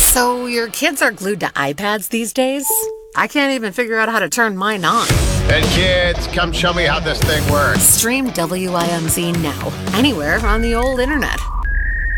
So your kids are glued to iPads these days? I can't even figure out how to turn mine on. Hey kids, come show me how this thing works. Stream WIMZ now, anywhere on the old internet.